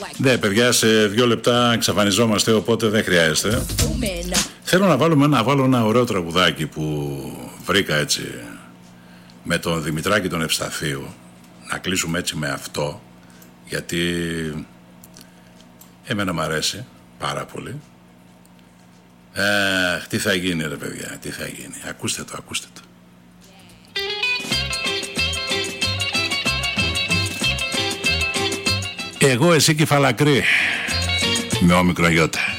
Ναι, παιδιά, σε 2 λεπτά εξαφανιζόμαστε, οπότε δεν χρειάζεται. Θέλω να βάλω ένα ωραίο τραγουδάκι που βρήκα έτσι με τον Δημητράκη τον Ευσταθίου. Να κλείσουμε έτσι με αυτό, γιατί εμένα μου αρέσει πάρα πολύ. Τι θα γίνει ρε παιδιά, τι θα γίνει. Ακούστε το, ακούστε το. Εγώ, εσύ και Φαλακρή με όμικρον γιώτα.